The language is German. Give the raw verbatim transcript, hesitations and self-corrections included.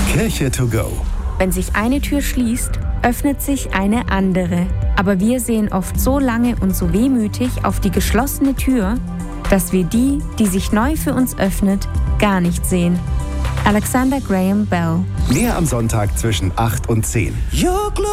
Kirche to go. Wenn sich eine Tür schließt, öffnet sich eine andere. Aber wir sehen oft so lange und so wehmütig auf die geschlossene Tür, dass wir die, die sich neu für uns öffnet, gar nicht sehen. Alexander Graham Bell. Mehr am Sonntag zwischen acht und zehn.